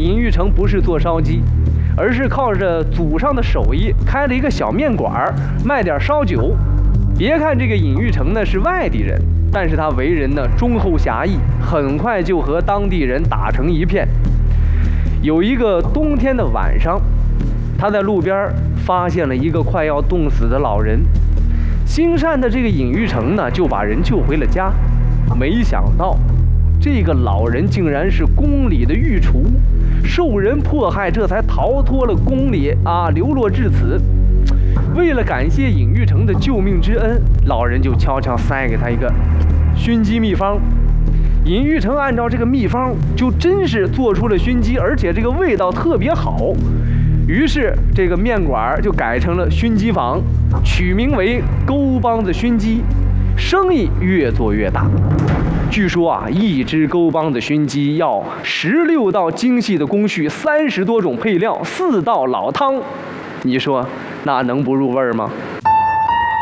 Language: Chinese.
尹玉成不是做烧鸡，而是靠着祖上的手艺开了一个小面馆，卖点烧酒。别看这个尹玉成呢是外地人，但是他为人呢忠厚侠义，很快就和当地人打成一片。有一个冬天的晚上，他在路边发现了一个快要冻死的老人。心善的这个尹玉成呢，就把人救回了家。没想到，这个老人竟然是宫里的御厨，受人迫害，这才逃脱了宫里流落至此。为了感谢尹玉成的救命之恩，老人就悄悄塞给他一个熏鸡秘方。尹玉成按照这个秘方，就真是做出了熏鸡，而且这个味道特别好。于是这个面馆就改成了熏鸡坊，取名为沟帮子熏鸡，生意越做越大。据说一只沟帮子熏鸡要16道精细的工序，30多种配料，4道老汤，你说那能不入味吗？